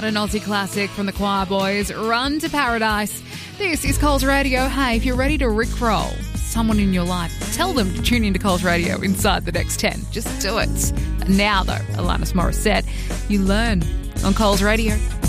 An Aussie classic from the Choir Boys, Run to Paradise. This is Coles Radio. Hey, if you're ready to rickroll someone in your life, tell them to tune into Coles Radio inside the next 10. Just do it. Now, though, Alanis Morissette, you learn on Coles Radio.